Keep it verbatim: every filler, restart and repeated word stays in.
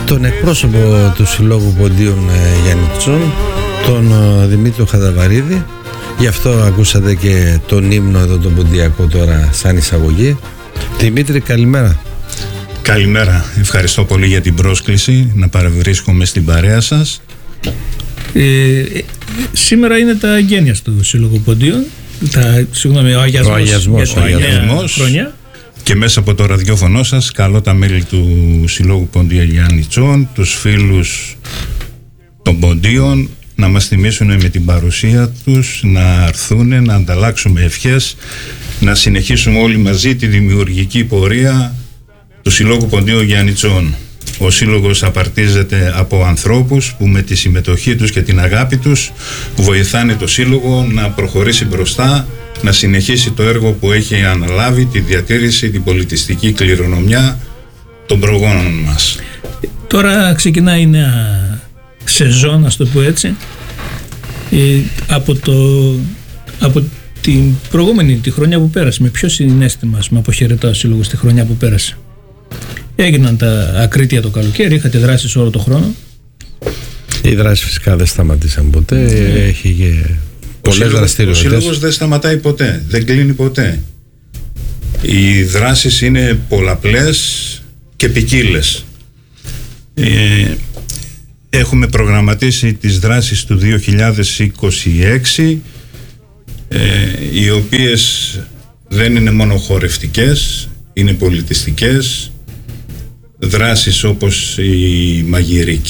τον εκπρόσωπο του Συλλόγου Ποντίων ε, Γιαννιτσών, τον ε, Δημήτριο Χαδαβαρίδη. Γι' αυτό ακούσατε και τον ύμνο εδώ τον ποντιακό τώρα σαν εισαγωγή. Δημήτρη, καλημέρα. Καλημέρα, ευχαριστώ πολύ για την πρόσκληση να παραβρίσκομαι στην παρέα σας. Ε, σήμερα είναι τα εγγένεια του Συλλόγου Ποντίων, τα, συγγνώμη, ο αγιασμός, ο αγιασμός, για ο αγιασμός. χρόνια. Και μέσα από το ραδιόφωνο σας καλώ τα μέλη του Συλλόγου Ποντίων Γιαννιτσών, τους φίλους των Ποντίων, να μας θυμίσουν με την παρουσία τους, να έρθουν, να ανταλλάξουμε ευχές, να συνεχίσουμε όλοι μαζί τη δημιουργική πορεία του Συλλόγου Ποντίων Γιαννιτσών. Ο Σύλλογος απαρτίζεται από ανθρώπους που με τη συμμετοχή τους και την αγάπη τους βοηθάνε το Σύλλογο να προχωρήσει μπροστά, να συνεχίσει το έργο που έχει αναλάβει, τη διατήρηση, την πολιτιστική κληρονομιά των προγόνων μας. Τώρα ξεκινάει η νέα σεζόν, ας το πω έτσι, ε, από, το, από την προηγούμενη, τη χρονιά που πέρασε. Με ποιο συναίσθημα με αποχαιρετά ο Σύλλογος τη χρονιά που πέρασε? Έγιναν τα ακρίτια το καλοκαίρι, είχατε δράσεις όλο το χρόνο. Οι δράσεις φυσικά δεν σταματήσαν ποτέ, mm. έχει και πολλές δραστηριότητες. Ο Σύλλογος δεν σταματάει ποτέ, δεν κλείνει ποτέ. Οι δράσεις είναι πολλαπλές και ποικίλες. Ε, έχουμε προγραμματίσει τις δράσεις του δύο χιλιάδες είκοσι έξι, ε, οι οποίες δεν είναι μόνο χορευτικές, είναι πολιτιστικές. Δράσεις όπως η μαγειρική,